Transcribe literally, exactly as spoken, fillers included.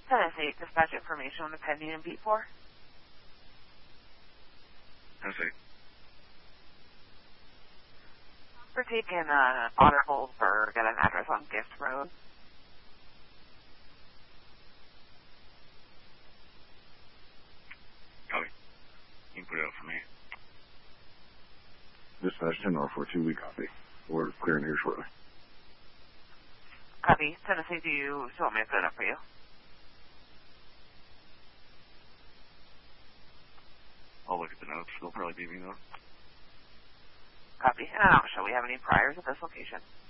Tennessee, dispatch information on the pending in beat four. Tennessee. We're taking uh, Otter Holzberg at an address on Gift Road. Copy. You can put it up for me. Dispatch ten R four two, we copy. We're clearing here shortly. Copy. Tennessee, do you still want me to put it up for you? I'll look at the notes. They'll probably be me though. Copy. And I'm not sure we have any priors at this location.